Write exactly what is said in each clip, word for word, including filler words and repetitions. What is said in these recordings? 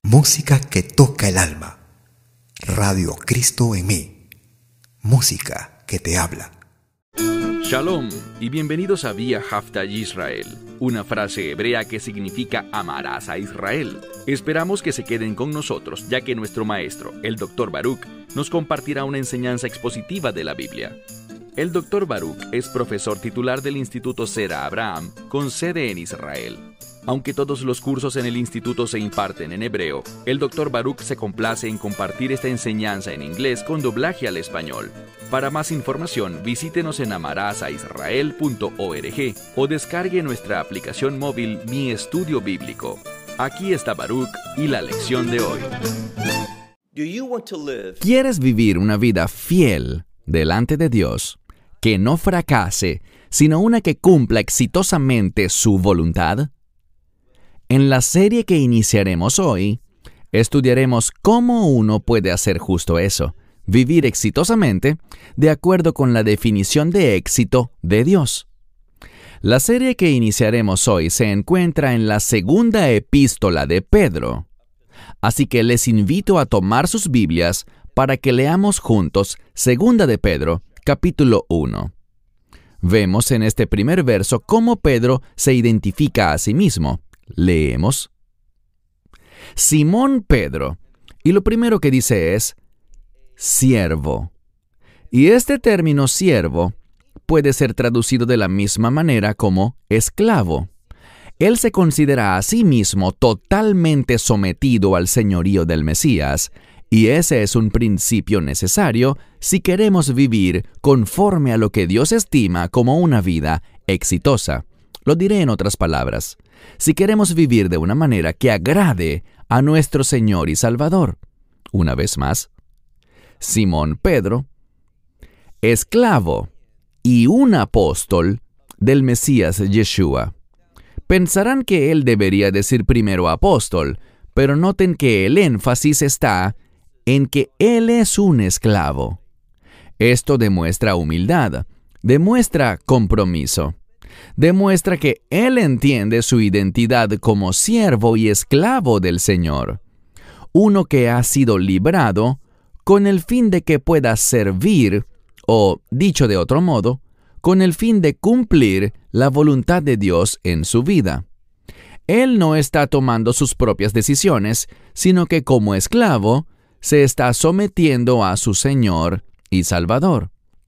Música que toca el alma. Radio Cristo en mí. Música que te habla. Shalom y bienvenidos a Vía Hafta Yisrael, una frase hebrea que significa amarás a Israel. Esperamos que se queden con nosotros, ya que nuestro maestro, el doctor Baruch, nos compartirá una enseñanza expositiva de la Biblia. El doctor Baruch es profesor titular del Instituto Zera Abraham, con sede en Israel. Aunque todos los cursos en el instituto se imparten en hebreo, el doctor Baruch se complace en compartir esta enseñanza en inglés con doblaje al español. Para más información, visítenos en amarasaisrael punto org o descargue nuestra aplicación móvil Mi Estudio Bíblico. Aquí está Baruch y la lección de hoy. ¿Quieres vivir una vida fiel delante de Dios, que no fracase, sino una que cumpla exitosamente su voluntad? En la serie que iniciaremos hoy, estudiaremos cómo uno puede hacer justo eso, vivir exitosamente, de acuerdo con la definición de éxito de Dios. La serie que iniciaremos hoy se encuentra en la segunda epístola de Pedro. Así que les invito a tomar sus Biblias para que leamos juntos segunda de Pedro, capítulo uno. Vemos en este primer verso cómo Pedro se identifica a sí mismo. Leemos. Simón Pedro, y lo primero que dice es siervo. Y este término siervo puede ser traducido de la misma manera como esclavo. Él se considera a sí mismo totalmente sometido al señorío del Mesías, y ese es un principio necesario si queremos vivir conforme a lo que Dios estima como una vida exitosa. Lo diré en otras palabras. Si queremos vivir de una manera que agrade a nuestro Señor y Salvador. Una vez más, Simón Pedro, esclavo y un apóstol del Mesías Yeshua. Pensarán que él debería decir primero apóstol, pero noten que el énfasis está en que él es un esclavo. Esto demuestra humildad, demuestra compromiso. Demuestra que él entiende su identidad como siervo y esclavo del Señor, uno que ha sido librado con el fin de que pueda servir, o, dicho de otro modo, con el fin de cumplir la voluntad de Dios en su vida. Él no está tomando sus propias decisiones, sino que como esclavo se está sometiendo a su Señor y Salvador.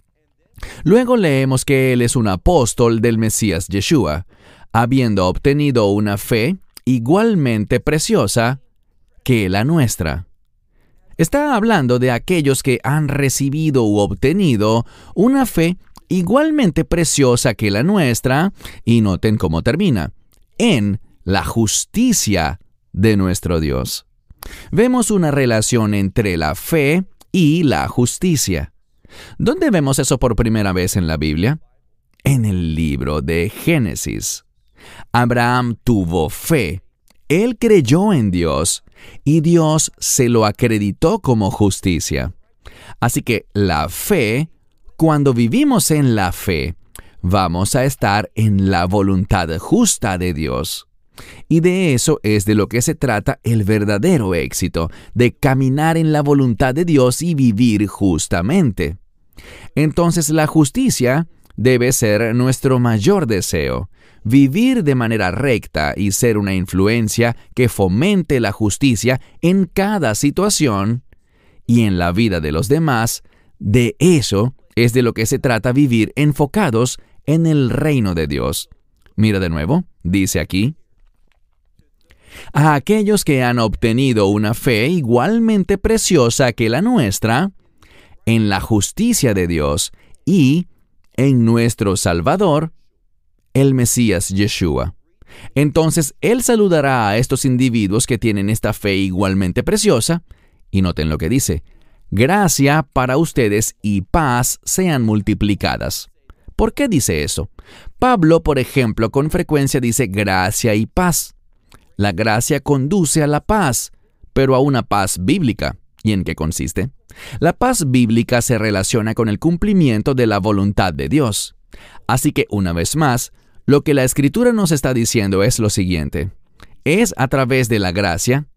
Luego leemos que él es un apóstol del Mesías Yeshua, habiendo obtenido una fe igualmente preciosa que la nuestra. Está hablando de aquellos que han recibido u obtenido una fe igualmente preciosa que la nuestra, y noten cómo termina, en la justicia de nuestro Dios. Vemos una relación entre la fe y la justicia. ¿Dónde vemos eso por primera vez en la Biblia? En el libro de Génesis. Abraham tuvo fe. Él creyó en Dios y Dios se lo acreditó como justicia. Así que la fe, cuando vivimos en la fe, vamos a estar en la voluntad justa de Dios. Y de eso es de lo que se trata el verdadero éxito, de caminar en la voluntad de Dios y vivir justamente. Entonces la justicia debe ser nuestro mayor deseo, vivir de manera recta y ser una influencia que fomente la justicia en cada situación y en la vida de los demás. De eso es de lo que se trata vivir enfocados en el reino de Dios. Mira de nuevo, dice aquí. A aquellos que han obtenido una fe igualmente preciosa que la nuestra, en la justicia de Dios y en nuestro Salvador, el Mesías Yeshua. Entonces, Él saludará a estos individuos que tienen esta fe igualmente preciosa, y noten lo que dice, gracia para ustedes y paz sean multiplicadas. ¿Por qué dice eso? Pablo, por ejemplo, con frecuencia dice gracia y paz. La gracia conduce a la paz, pero a una paz bíblica. ¿Y en qué consiste? La paz bíblica se relaciona con el cumplimiento de la voluntad de Dios. Así que, una vez más, lo que la Escritura nos está diciendo es lo siguiente. Es a través de la gracia,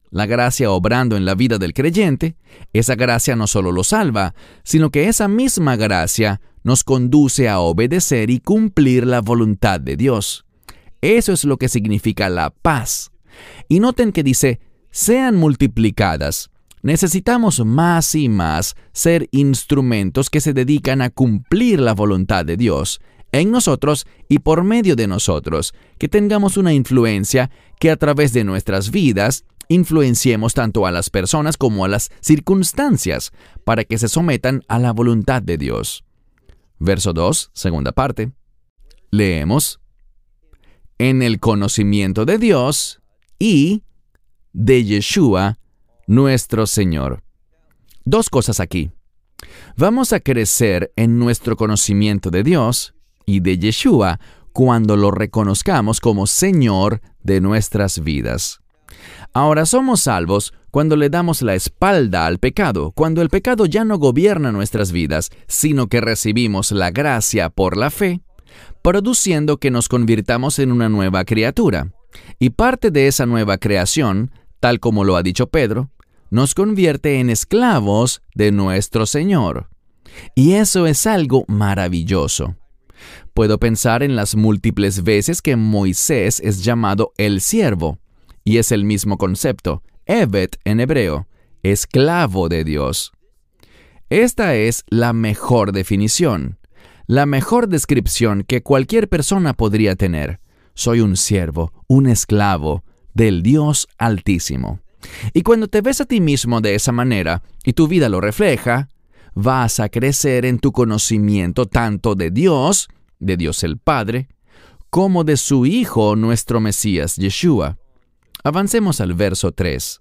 la gracia obrando en la vida del creyente, esa gracia no solo lo salva, sino que esa misma gracia nos conduce a obedecer y cumplir la voluntad de Dios. Eso es lo que significa la paz. Y noten que dice, sean multiplicadas. Necesitamos más y más ser instrumentos que se dedican a cumplir la voluntad de Dios en nosotros y por medio de nosotros, que tengamos una influencia que a través de nuestras vidas influenciemos tanto a las personas como a las circunstancias para que se sometan a la voluntad de Dios. Verso dos, segunda parte. Leemos, en el conocimiento de Dios y de Yeshua, nuestro Señor. Dos cosas aquí. Vamos a crecer en nuestro conocimiento de Dios y de Yeshua cuando lo reconozcamos como Señor de nuestras vidas. Ahora somos salvos cuando le damos la espalda al pecado, cuando el pecado ya no gobierna nuestras vidas, sino que recibimos la gracia por la fe, produciendo que nos convirtamos en una nueva criatura. Y parte de esa nueva creación, tal como lo ha dicho Pedro, nos convierte en esclavos de nuestro Señor. Y eso es algo maravilloso. Puedo pensar en las múltiples veces que Moisés es llamado el siervo, y es el mismo concepto, Eved en hebreo, esclavo de Dios. Esta es la mejor definición, la mejor descripción que cualquier persona podría tener. Soy un siervo, un esclavo del Dios Altísimo. Y cuando te ves a ti mismo de esa manera, y tu vida lo refleja, vas a crecer en tu conocimiento tanto de Dios, de Dios el Padre, como de su Hijo, nuestro Mesías, Yeshua. Avancemos al verso tres.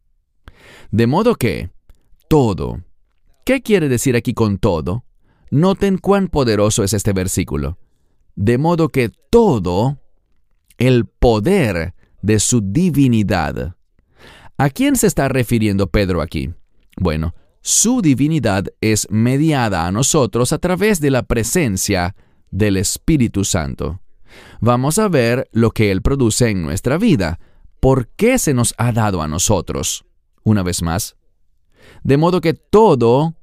De modo que, todo. ¿Qué quiere decir aquí con todo? Noten cuán poderoso es este versículo. De modo que todo, el poder de su divinidad. ¿A quién se está refiriendo Pedro aquí? Bueno, su divinidad es mediada a nosotros a través de la presencia del Espíritu Santo. Vamos a ver lo que Él produce en nuestra vida. ¿Por qué se nos ha dado a nosotros? Una vez más. De modo que todo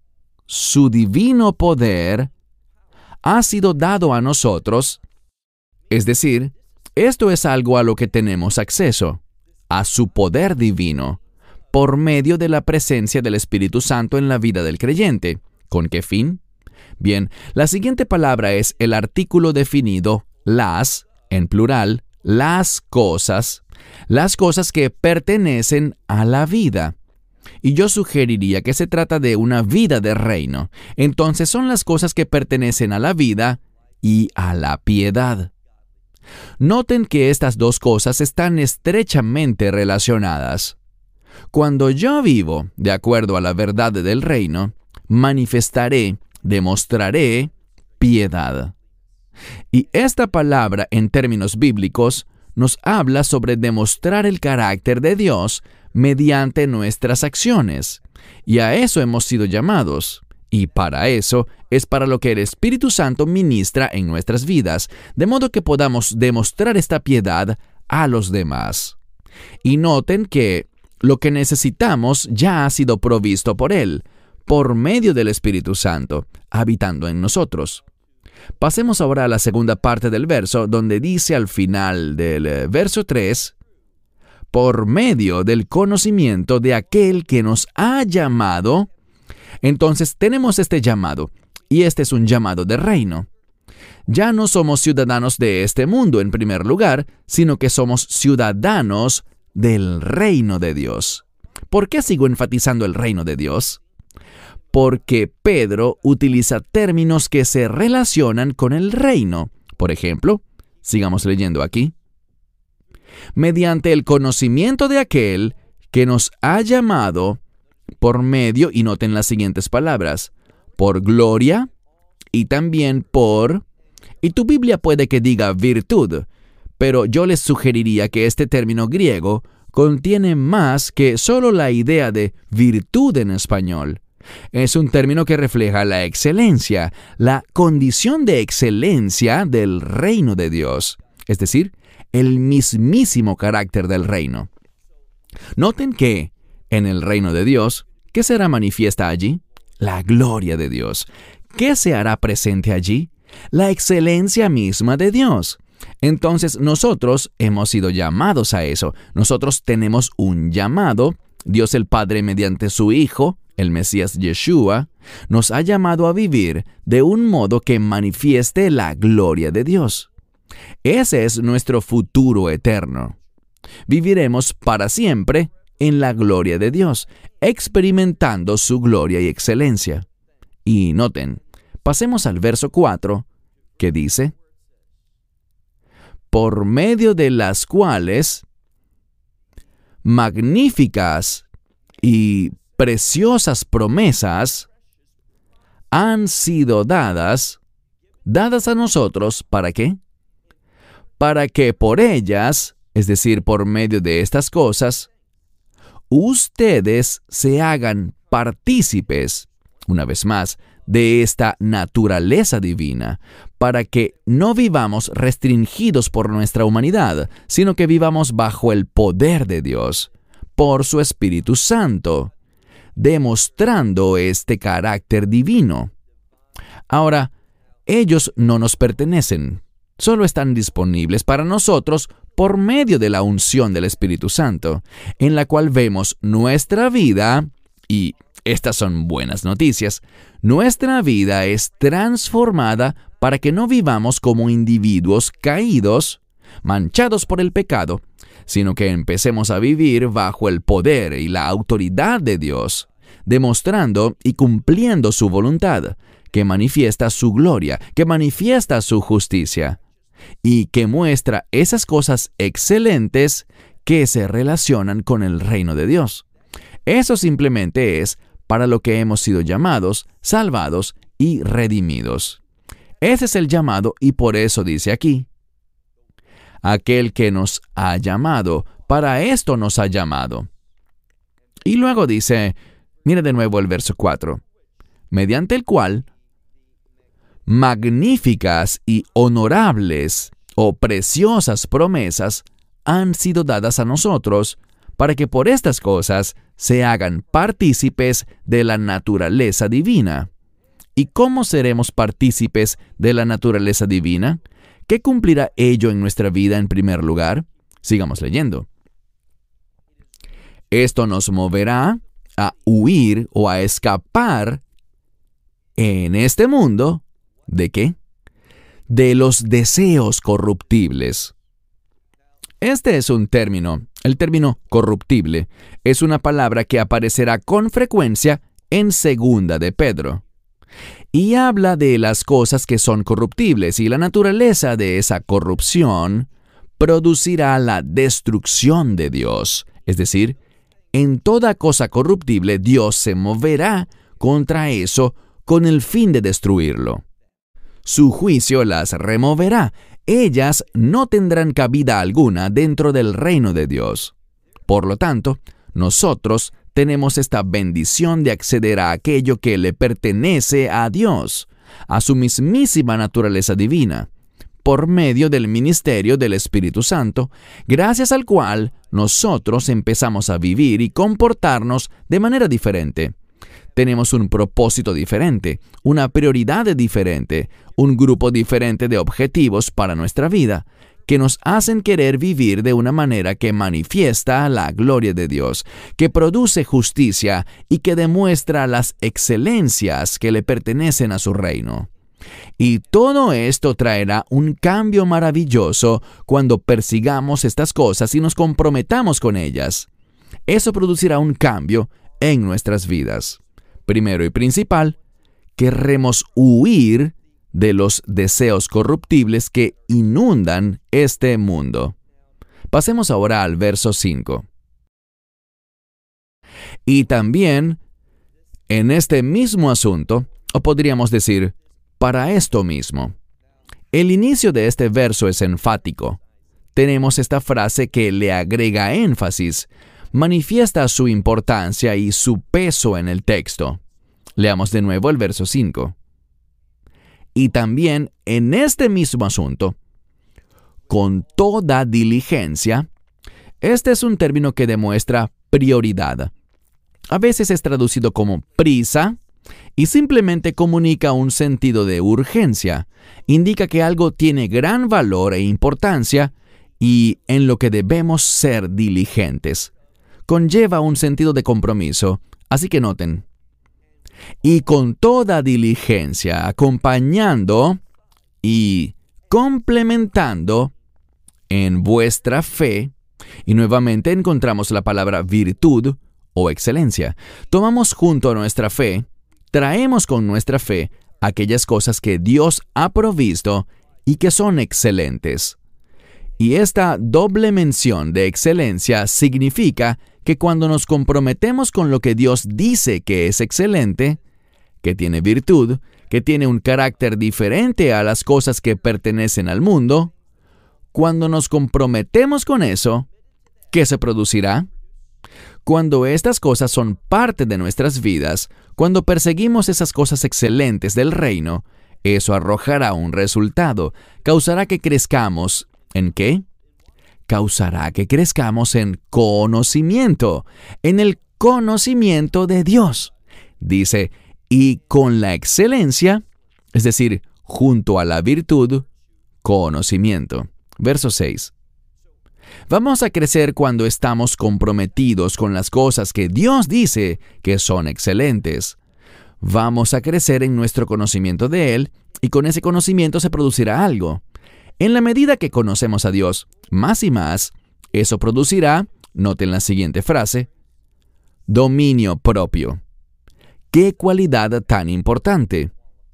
su divino poder ha sido dado a nosotros. Es decir, esto es algo a lo que tenemos acceso, a su poder divino, por medio de la presencia del Espíritu Santo en la vida del creyente. ¿Con qué fin? Bien, la siguiente palabra es el artículo definido las, en plural, las cosas, las cosas que pertenecen a la vida. Y yo sugeriría que se trata de una vida de reino. Entonces son las cosas que pertenecen a la vida y a la piedad. Noten que estas dos cosas están estrechamente relacionadas. Cuando yo vivo de acuerdo a la verdad del reino, manifestaré, demostraré piedad. Y esta palabra, en términos bíblicos, nos habla sobre demostrar el carácter de Dios mediante nuestras acciones. Y a eso hemos sido llamados. Y para eso es para lo que el Espíritu Santo ministra en nuestras vidas, de modo que podamos demostrar esta piedad a los demás. Y noten que lo que necesitamos ya ha sido provisto por Él, por medio del Espíritu Santo, habitando en nosotros. Pasemos ahora a la segunda parte del verso, donde dice al final del verso tres, por medio del conocimiento de aquel que nos ha llamado. Entonces tenemos este llamado, y este es un llamado de reino. Ya no somos ciudadanos de este mundo en primer lugar, sino que somos ciudadanos del reino de Dios. ¿Por qué sigo enfatizando el reino de Dios? Porque Pedro utiliza términos que se relacionan con el reino. Por ejemplo, sigamos leyendo aquí. Mediante el conocimiento de aquel que nos ha llamado por medio, y noten las siguientes palabras, por gloria y también por, y tu Biblia puede que diga virtud, pero yo les sugeriría que este término griego contiene más que solo la idea de virtud en español. Es un término que refleja la excelencia, la condición de excelencia del reino de Dios, es decir, el mismísimo carácter del reino. Noten que, en el reino de Dios, ¿qué será manifiesta allí? La gloria de Dios. ¿Qué se hará presente allí? La excelencia misma de Dios. Entonces nosotros hemos sido llamados a eso. Nosotros tenemos un llamado. Dios el Padre, mediante su Hijo, el Mesías Yeshua, nos ha llamado a vivir de un modo que manifieste la gloria de Dios. Ese es nuestro futuro eterno. Viviremos para siempre en la gloria de Dios, experimentando su gloria y excelencia. Y noten, pasemos al verso cuatro, que dice: por medio de las cuales magníficas y preciosas promesas han sido dadas, dadas a nosotros, ¿para qué? Para que por ellas, es decir, por medio de estas cosas, ustedes se hagan partícipes, una vez más, de esta naturaleza divina, para que no vivamos restringidos por nuestra humanidad, sino que vivamos bajo el poder de Dios, por su Espíritu Santo, demostrando este carácter divino. Ahora, ellos no nos pertenecen, solo están disponibles para nosotros por medio de la unción del Espíritu Santo, en la cual vemos nuestra vida, y estas son buenas noticias, nuestra vida es transformada para que no vivamos como individuos caídos, manchados por el pecado, sino que empecemos a vivir bajo el poder y la autoridad de Dios, demostrando y cumpliendo su voluntad, que manifiesta su gloria, que manifiesta su justicia, y que muestra esas cosas excelentes que se relacionan con el reino de Dios. Eso simplemente es para lo que hemos sido llamados, salvados y redimidos. Ese es el llamado, y por eso dice aquí: aquel que nos ha llamado, para esto nos ha llamado. Y luego dice, mira de nuevo el verso cuatro, mediante el cual magníficas y honorables o preciosas promesas han sido dadas a nosotros, para que por estas cosas se hagan partícipes de la naturaleza divina. ¿Y cómo seremos partícipes de la naturaleza divina? ¿Qué cumplirá ello en nuestra vida en primer lugar? Sigamos leyendo. Esto nos moverá a huir o a escapar en este mundo, ¿de qué? De los deseos corruptibles. Este es un término, el término corruptible, es una palabra que aparecerá con frecuencia en Segunda de Pedro. Y habla de las cosas que son corruptibles, y la naturaleza de esa corrupción producirá la destrucción de Dios. Es decir, en toda cosa corruptible Dios se moverá contra eso con el fin de destruirlo. Su juicio las removerá. Ellas no tendrán cabida alguna dentro del reino de Dios. Por lo tanto, nosotros tenemos esta bendición de acceder a aquello que le pertenece a Dios, a su mismísima naturaleza divina, por medio del ministerio del Espíritu Santo, gracias al cual nosotros empezamos a vivir y comportarnos de manera diferente. Tenemos un propósito diferente, una prioridad diferente, un grupo diferente de objetivos para nuestra vida, que nos hacen querer vivir de una manera que manifiesta la gloria de Dios, que produce justicia y que demuestra las excelencias que le pertenecen a su reino. Y todo esto traerá un cambio maravilloso cuando persigamos estas cosas y nos comprometamos con ellas. Eso producirá un cambio en nuestras vidas. Primero y principal, querremos huir de los deseos corruptibles que inundan este mundo. Pasemos ahora al verso cinco. Y también, en este mismo asunto, o podríamos decir, para esto mismo. El inicio de este verso es enfático. Tenemos esta frase que le agrega énfasis, manifiesta su importancia y su peso en el texto. Leamos de nuevo el verso cinco. Y también en este mismo asunto, con toda diligencia, Este es un término que demuestra prioridad. A veces es traducido como prisa y simplemente comunica un sentido de urgencia. Indica que algo tiene gran valor e importancia y en lo que debemos ser diligentes. Conlleva un sentido de compromiso, así que noten. Y con toda diligencia, acompañando y complementando en vuestra fe, y nuevamente encontramos la palabra virtud o excelencia. Tomamos junto a nuestra fe, traemos con nuestra fe aquellas cosas que Dios ha provisto y que son excelentes. Y esta doble mención de excelencia significa que cuando nos comprometemos con lo que Dios dice que es excelente, que tiene virtud, que tiene un carácter diferente a las cosas que pertenecen al mundo, cuando nos comprometemos con eso, ¿qué se producirá? Cuando estas cosas son parte de nuestras vidas, cuando perseguimos esas cosas excelentes del reino, eso arrojará un resultado, causará que crezcamos. ¿En qué? Causará que crezcamos en conocimiento, en el conocimiento de Dios. Dice, y con la excelencia, es decir, junto a la virtud, conocimiento. Verso seis. Vamos a crecer cuando estamos comprometidos con las cosas que Dios dice que son excelentes. Vamos a crecer en nuestro conocimiento de Él y con ese conocimiento se producirá algo. En la medida que conocemos a Dios más y más, eso producirá, noten la siguiente frase, dominio propio. ¡Qué cualidad tan importante!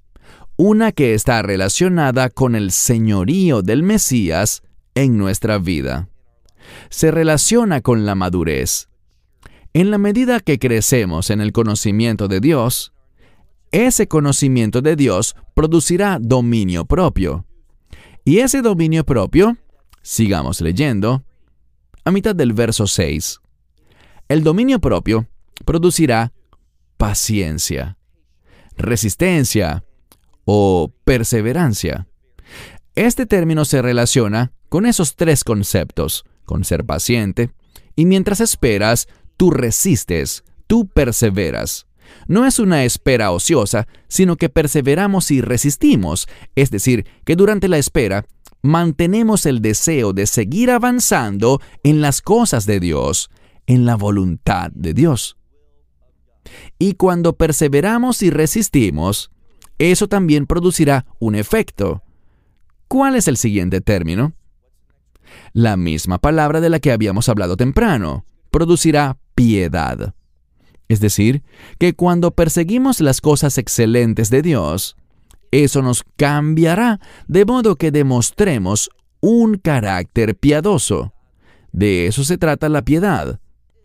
Una que está relacionada con el señorío del Mesías en nuestra vida. Se relaciona con la madurez. En la medida que crecemos en el conocimiento de Dios, ese conocimiento de Dios producirá dominio propio. Y ese dominio propio, sigamos leyendo, a mitad del verso seis. El dominio propio producirá paciencia, resistencia o perseverancia. Este término se relaciona con esos tres conceptos, con ser paciente, y mientras esperas, tú resistes, tú perseveras. No es una espera ociosa, sino que perseveramos y resistimos, es decir, que durante la espera mantenemos el deseo de seguir avanzando en las cosas de Dios, en la voluntad de Dios. Y cuando perseveramos y resistimos, eso también producirá un efecto. ¿Cuál es el siguiente término? La misma palabra de la que habíamos hablado temprano, producirá piedad. Es decir, que cuando perseguimos las cosas excelentes de Dios, eso nos cambiará de modo que demostremos un carácter piadoso. De eso se trata la piedad.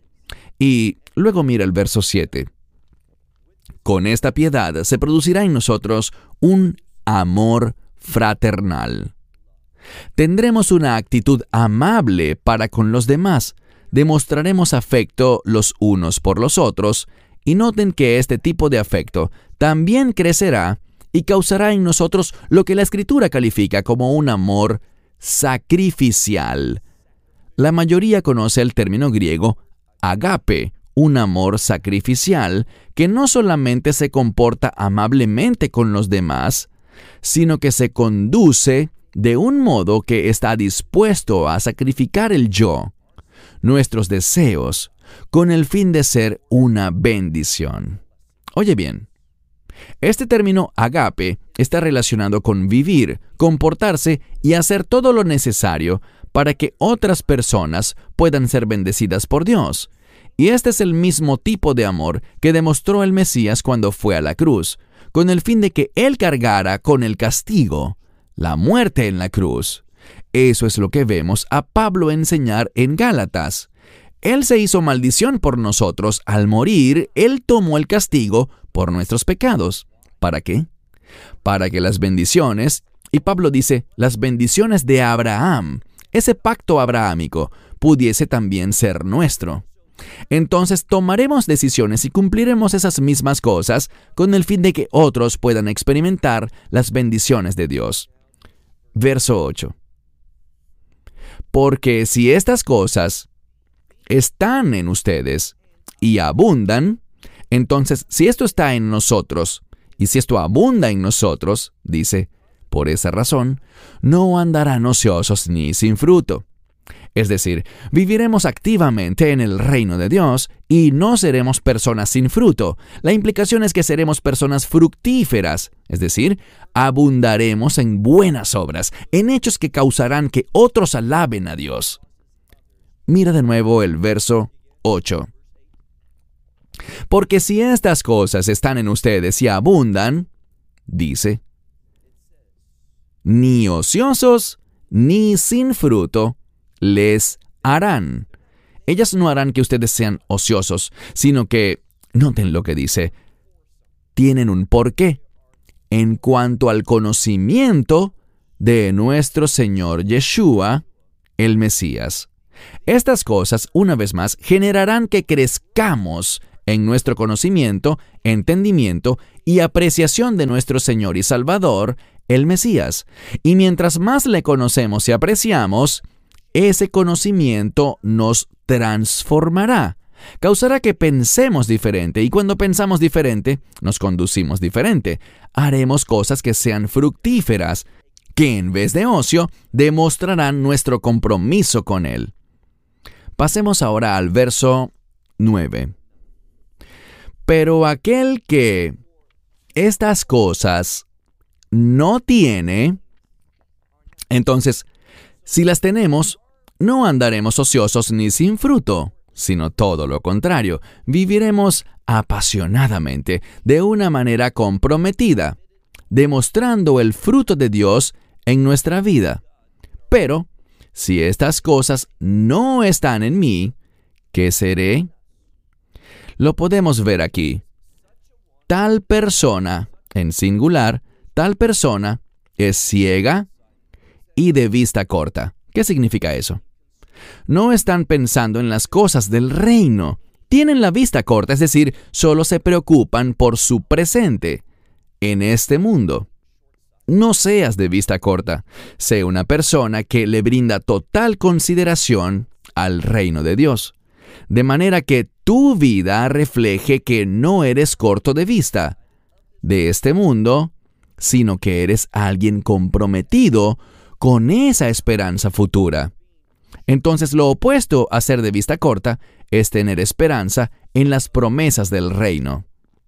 Y luego mira el verso siete. Con esta piedad se producirá en nosotros un amor fraternal. Tendremos una actitud amable para con los demás, demostraremos afecto los unos por los otros, y noten que este tipo de afecto también crecerá y causará en nosotros lo que la Escritura califica como un amor sacrificial. La mayoría conoce el término griego agape, un amor sacrificial que no solamente se comporta amablemente con los demás, sino que se conduce de un modo que está dispuesto a sacrificar el yo, nuestros deseos, con el fin de ser una bendición. Oye bien, este término agape está relacionado con vivir, comportarse y hacer todo lo necesario para que otras personas puedan ser bendecidas por Dios. Y este es el mismo tipo de amor que demostró el Mesías cuando fue a la cruz, con el fin de que Él cargara con el castigo, la muerte en la cruz. Eso es lo que vemos a Pablo enseñar en Gálatas. Él se hizo maldición por nosotros. Al morir, Él tomó el castigo por nuestros pecados. ¿Para qué? Para que las bendiciones, y Pablo dice, las bendiciones de Abraham, ese pacto abrahámico, pudiese también ser nuestro. Entonces tomaremos decisiones y cumpliremos esas mismas cosas con el fin de que otros puedan experimentar las bendiciones de Dios. Verso ocho. Porque si estas cosas, están en ustedes y abundan, entonces si esto está en nosotros, y si esto abunda en nosotros, dice, por esa razón, no andarán ociosos ni sin fruto. Es decir, viviremos activamente en el reino de Dios y no seremos personas sin fruto. La implicación es que seremos personas fructíferas, es decir, abundaremos en buenas obras, en hechos que causarán que otros alaben a Dios. Mira de nuevo el verso ocho. Porque si estas cosas están en ustedes y abundan, dice, ni ociosos ni sin fruto les harán. Ellas no harán que ustedes sean ociosos, sino que, noten lo que dice, tienen un porqué en cuanto al conocimiento de nuestro Señor Yeshua, el Mesías. Estas cosas, una vez más, generarán que crezcamos en nuestro conocimiento, entendimiento y apreciación de nuestro Señor y Salvador, el Mesías. Y mientras más le conocemos y apreciamos, ese conocimiento nos transformará, causará que pensemos diferente, y cuando pensamos diferente, nos conducimos diferente. Haremos cosas que sean fructíferas, que en vez de ocio, demostrarán nuestro compromiso con Él. Pasemos ahora al verso nueve. Pero aquel que estas cosas no tiene, entonces, si las tenemos, no andaremos ociosos ni sin fruto, sino todo lo contrario, viviremos apasionadamente, de una manera comprometida, demostrando el fruto de Dios en nuestra vida. Pero, si estas cosas no están en mí, ¿qué seré? Lo podemos ver aquí. Tal persona, en singular, tal persona es ciega y de vista corta. ¿Qué significa eso? No están pensando en las cosas del reino. Tienen la vista corta, es decir, solo se preocupan por su presente en este mundo. No seas de vista corta. Sé una persona que le brinda total consideración al reino de Dios, de manera que tu vida refleje que no eres corto de vista de este mundo, sino que eres alguien comprometido con esa esperanza futura. Entonces, lo opuesto a ser de vista corta es tener esperanza en las promesas del reino.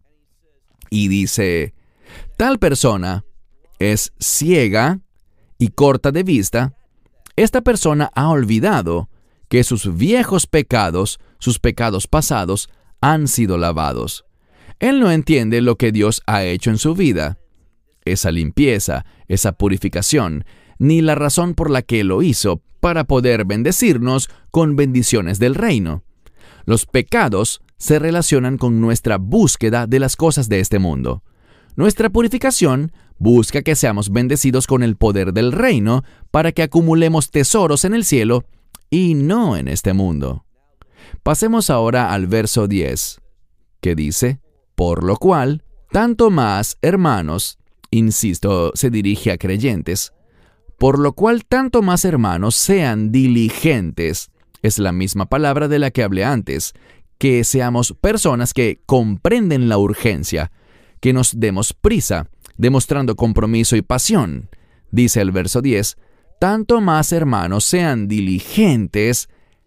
Y dice, tal persona es ciega y corta de vista. Esta persona ha olvidado que sus viejos pecados, sus pecados pasados, han sido lavados. Él no entiende lo que Dios ha hecho en su vida, esa limpieza, esa purificación, ni la razón por la que lo hizo para poder bendecirnos con bendiciones del reino. Los pecados se relacionan con nuestra búsqueda de las cosas de este mundo. Nuestra purificación busca que seamos bendecidos con el poder del reino para que acumulemos tesoros en el cielo y no en este mundo. Pasemos ahora al verso diez, que dice, por lo cual, tanto más, hermanos, insisto, se dirige a creyentes, por lo cual tanto más, hermanos, sean diligentes, es la misma palabra de la que hablé antes, que seamos personas que comprenden la urgencia, que nos demos prisa, demostrando compromiso y pasión. Dice el verso diez, tanto más, hermanos, sean diligentes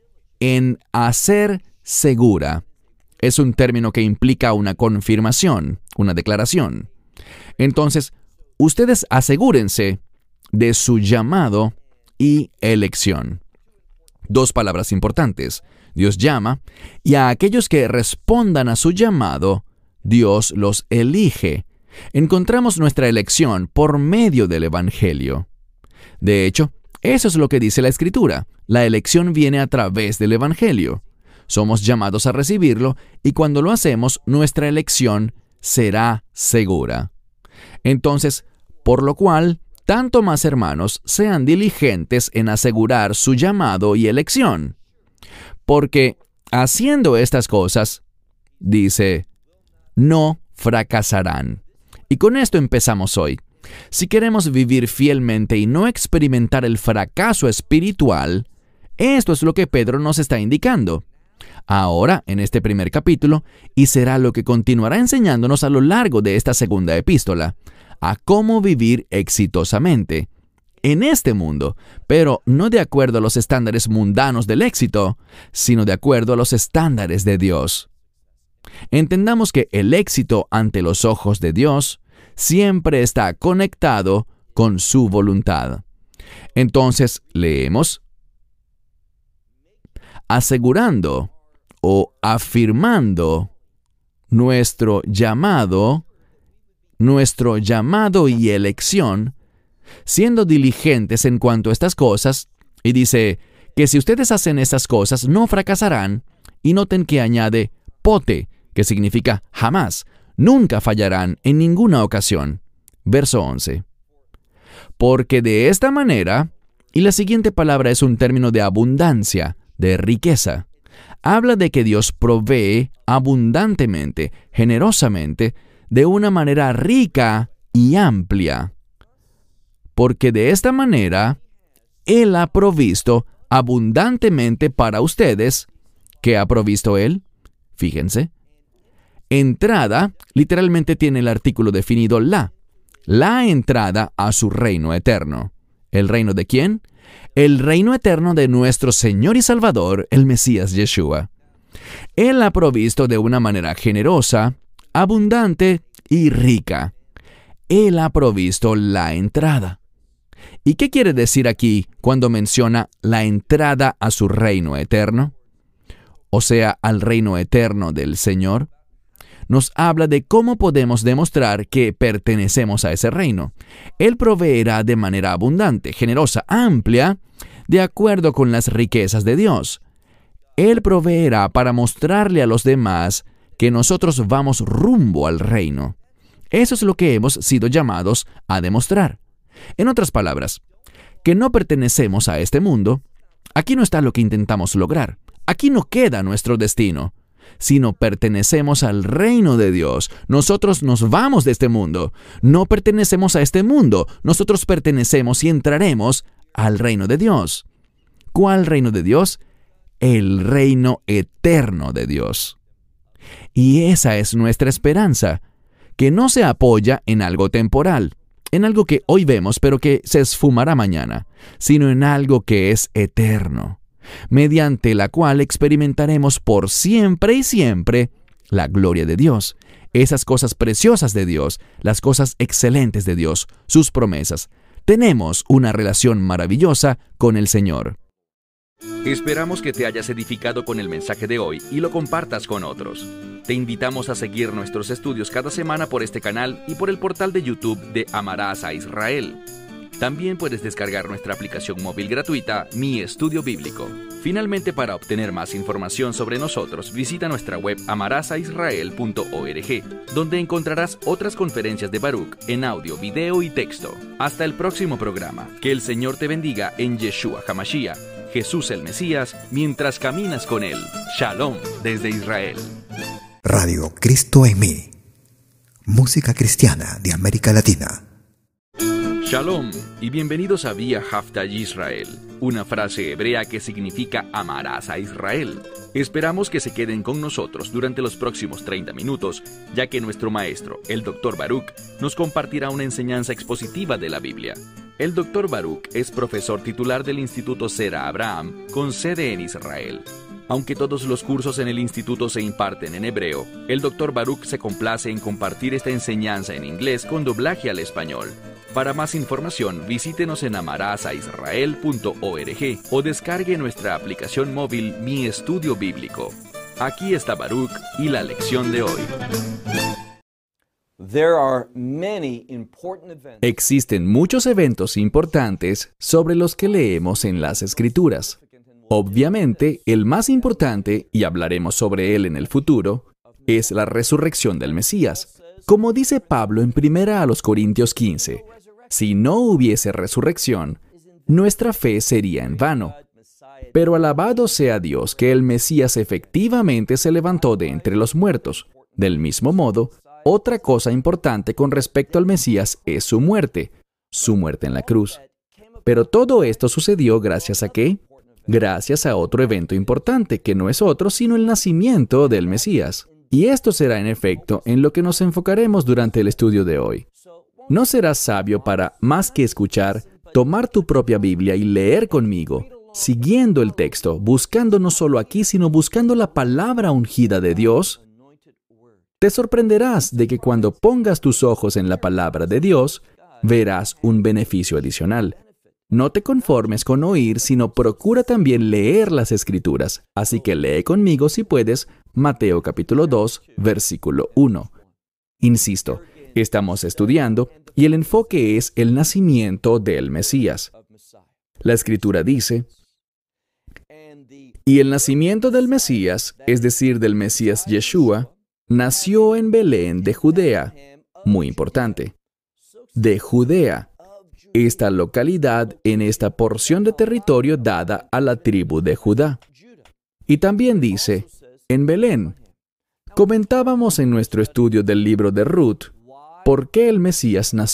en hacer segura. Es un término que implica una confirmación, una declaración. Entonces, ustedes asegúrense de su llamado y elección. Dos palabras importantes. Dios llama, y a aquellos que respondan a su llamado, Dios los elige. Encontramos nuestra elección por medio del Evangelio. De hecho, eso es lo que dice la Escritura. La elección viene a través del Evangelio. Somos llamados a recibirlo, y cuando lo hacemos, nuestra elección será segura. Entonces, por lo cual, tanto más, hermanos, sean diligentes en asegurar su llamado y elección. Porque, haciendo estas cosas, dice, no fracasarán. Y con esto empezamos hoy. Si queremos vivir fielmente y no experimentar el fracaso espiritual, esto es lo que Pedro nos está indicando. ahora en este primer capítulo, y será lo que continuará enseñándonos a lo largo de esta segunda epístola, a cómo vivir exitosamente en este mundo, pero no de acuerdo a los estándares mundanos del éxito, sino de acuerdo a los estándares de Dios. Entendamos que el éxito ante los ojos de Dios siempre está conectado con su voluntad. Entonces, leemos: asegurando o afirmando nuestro llamado, nuestro llamado y elección, siendo diligentes en cuanto a estas cosas, y dice que si ustedes hacen estas cosas no fracasarán, y noten que añade pote, que significa jamás, nunca fallarán en ninguna ocasión. Verso once. Porque de esta manera, y la siguiente palabra es un término de abundancia, de riqueza, habla de que Dios provee abundantemente, generosamente, de una manera rica y amplia. Porque de esta manera, Él ha provisto abundantemente para ustedes. ¿Qué ha provisto Él? Fíjense. Entrada, literalmente tiene el artículo definido la. La entrada a su reino eterno. ¿El reino de quién? El reino eterno de nuestro Señor y Salvador, el Mesías Yeshua. Él ha provisto de una manera generosa, abundante y rica. Él ha provisto la entrada. ¿Y qué quiere decir aquí cuando menciona la entrada a su reino eterno? O sea, al reino eterno del Señor. Nos habla de cómo podemos demostrar que pertenecemos a ese reino. Él proveerá de manera abundante, generosa, amplia, de acuerdo con las riquezas de Dios. Él proveerá para mostrarle a los demás que nosotros vamos rumbo al reino. Eso es lo que hemos sido llamados a demostrar. En otras palabras, que no pertenecemos a este mundo. Aquí no está lo que intentamos lograr. Aquí no queda nuestro destino, sino pertenecemos al reino de Dios. Nosotros nos vamos de este mundo. No pertenecemos a este mundo. Nosotros pertenecemos y entraremos al reino de Dios. ¿Cuál reino de Dios? El reino eterno de Dios. Y esa es nuestra esperanza, que no se apoya en algo temporal, en algo que hoy vemos pero que se esfumará mañana, sino en algo que es eterno, mediante la cual experimentaremos por siempre y siempre la gloria de Dios, esas cosas preciosas de Dios, las cosas excelentes de Dios, sus promesas. Tenemos una relación maravillosa con el Señor. Esperamos que te hayas edificado con el mensaje de hoy y lo compartas con otros. Te invitamos a seguir nuestros estudios cada semana por este canal y por el portal de YouTube de Amarás a Israel. También puedes descargar nuestra aplicación móvil gratuita, Mi Estudio Bíblico. Finalmente, para obtener más información sobre nosotros, visita nuestra web amarás a israel punto org, donde encontrarás otras conferencias de Baruch en audio, video y texto. Hasta el próximo programa. Que el Señor te bendiga en Yeshua HaMashiach, Jesús el Mesías, mientras caminas con Él. Shalom desde Israel. Radio Cristo en mí. Música cristiana de América Latina. Shalom y bienvenidos a Vía Hafta Yisrael, una frase hebrea que significa amarás a Israel. Esperamos que se queden con nosotros durante los próximos treinta minutos, ya que nuestro maestro, el doctor Baruch, nos compartirá una enseñanza expositiva de la Biblia. El doctor Baruch es profesor titular del Instituto Sera Abraham, con sede en Israel. Aunque todos los cursos en el instituto se imparten en hebreo, el doctor Baruch se complace en compartir esta enseñanza en inglés con doblaje al español. Para más información, visítenos en amarás a israel punto org o descargue nuestra aplicación móvil Mi Estudio Bíblico. Aquí está Baruch y la lección de hoy. Existen muchos eventos importantes sobre los que leemos en las Escrituras. Obviamente, el más importante, y hablaremos sobre él en el futuro, es la resurrección del Mesías. Como dice Pablo en primera a los Corintios quince, si no hubiese resurrección, nuestra fe sería en vano. Pero alabado sea Dios que el Mesías efectivamente se levantó de entre los muertos. Del mismo modo, otra cosa importante con respecto al Mesías es su muerte, su muerte en la cruz. Pero todo esto sucedió gracias a ¿qué? gracias a otro evento importante, que no es otro sino el nacimiento del Mesías. Y esto será en efecto en lo que nos enfocaremos durante el estudio de hoy. No serás sabio para, más que escuchar, tomar tu propia Biblia y leer conmigo, siguiendo el texto, buscando no solo aquí, sino buscando la palabra ungida de Dios. Te sorprenderás de que cuando pongas tus ojos en la palabra de Dios, verás un beneficio adicional. No te conformes con oír, sino procura también leer las Escrituras. Así que lee conmigo, si puedes, Mateo capítulo dos, versículo uno. Insisto, estamos estudiando y el enfoque es el nacimiento del Mesías. La Escritura dice: y el nacimiento del Mesías, es decir, del Mesías Yeshua, nació en Belén de Judea. Muy importante. De Judea. Esta localidad en esta porción de territorio dada a la tribu de Judá. Y también dice, en Belén. Comentábamos en nuestro estudio del libro de Ruth, ¿por qué el Mesías nació